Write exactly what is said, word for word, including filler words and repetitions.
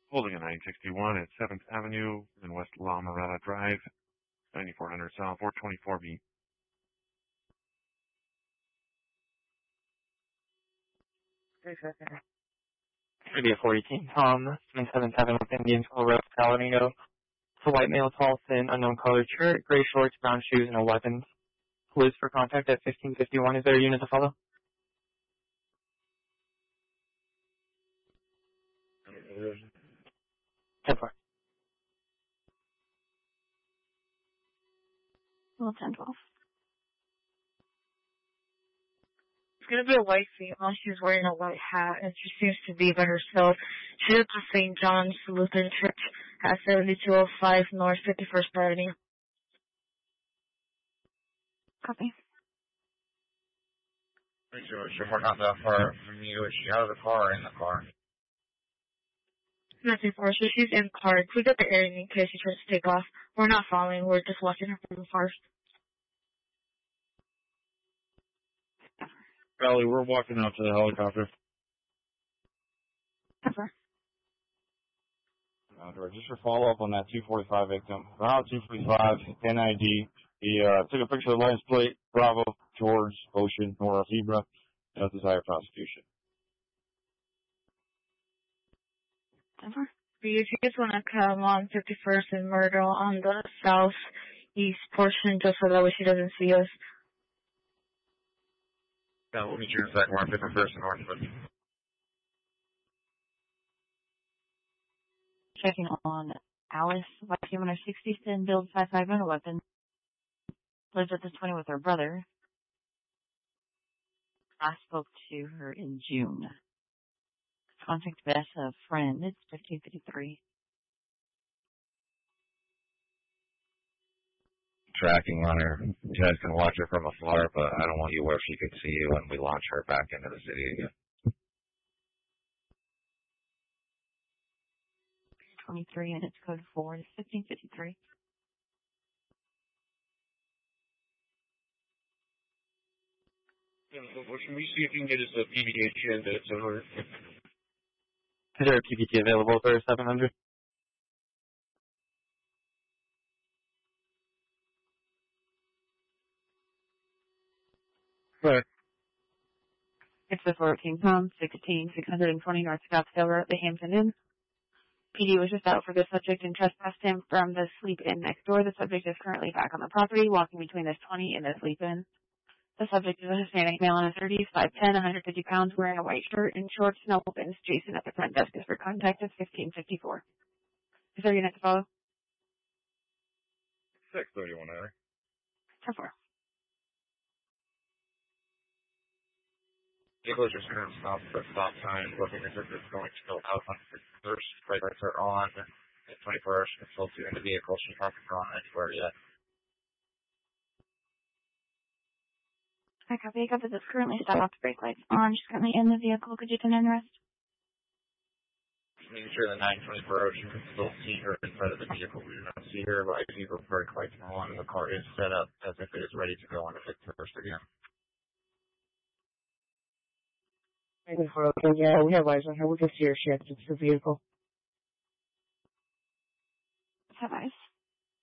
Holding a nine sixty-one at seventh Avenue and West La Mirada Drive, ninety-four hundred South, four twenty-four B. Maybe a forty King Tom, twenty-seventh Avenue with Indian School Road, Palomino. It's a white male, tall, thin, unknown colored shirt, gray shorts, brown shoes, and no weapons. Police for contact at fifteen fifty-one. Is there a unit to follow? ten four. Well, ten twelve. It's going to be a white female. She's wearing a white hat, and she seems to be by herself. She's at the Saint John's Lutheran Church at seventy-two oh five North fifty-first Avenue. Copy. We're not that far from you. Is she out of the car or in the car? Not too far, so she's in the car. We got the airing in case she tries to take off. We're not following. We're just watching her from far. Valley, we're walking out to the helicopter. Cover. Uh, just for follow-up on that two forty-five victim. Around two forty-five, N I D. He uh, took a picture of the license plate, Bravo, George, Ocean, Nora, Zebra. No desired prosecution. Cover. If you just want to come on fifty-first and Myrtle on the southeast portion, just so that way she doesn't see us. Yeah, we'll meet you in a second. We're on fifty-first and Northwood. Checking on Alice, white female, sixty, thin, build, five five, and a weapon. Lives at this twenty with her brother. I spoke to her in June. Contact Beth, a friend. It's fifteen fifty-three. Tracking on her. You guys can watch her from afar, but I don't want you where she could see you when we launch her back into the city again. twenty-three and it's code four. It's fifteen fifty-three. Yeah, can we see if you can get us a P V K in that's over? Is there a P V T available for seven hundred? Right. It's the fourteen Tom, sixteen, six twenty North Scottsdale Road, the Hampton Inn. P D was just out for the subject and trespassed him from the sleep-in next door. The subject is currently back on the property, walking between this twenty and the sleep-in. The subject is a Hispanic male in his thirties, five ten, one hundred fifty pounds, wearing a white shirt and shorts, no weapons. Jason at the front desk is for contact at fifteen fifty-four. Is there a unit to follow? six thirty-one, Harry. ten four. Vehicles are going to stop for stop sign, looking as if it's going to go out on first. Right lights are on. At twenty-first, control two in the vehicle. She's not gone anywhere yet. I copy. I copy. It's currently stopped. Brake lights on. She's currently in the vehicle. Could you turn in the rest? Making sure the nine twenty-four Ocean can still see her inside of the vehicle. We do not see her, but I see her brake lights on, and the car is set up as if it is ready to go on to fifty-first again. Yeah, we have eyes on her. We can see her. She exits the vehicle. Have eyes.